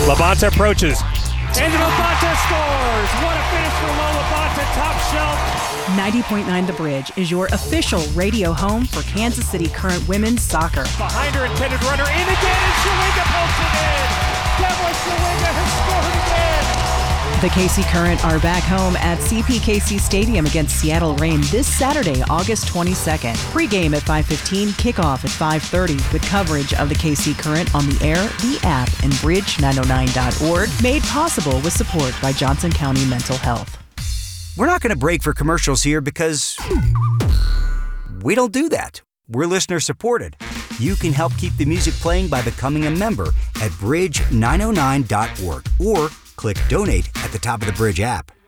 Labonte approaches. And Labonte scores! What a finish for Lo Labonte, top shelf. 90.9 The Bridge is your official radio home for Kansas City Current women's soccer. Behind her intended runner, in again, and Shawinga pokes it in. Deborah Shawinga has scored again. The KC Current are back home at CPKC Stadium against Seattle Reign this Saturday, August 22nd. Pre-game at 5:15, kickoff at 5:30 with coverage of the KC Current on the air, the app, and bridge909.org. Made possible with support by Johnson County Mental Health. We're not going to break for commercials here because we don't do that. We're listener supported. You can help keep the music playing by becoming a member at bridge909.org or click donate at the top of the Bridge app.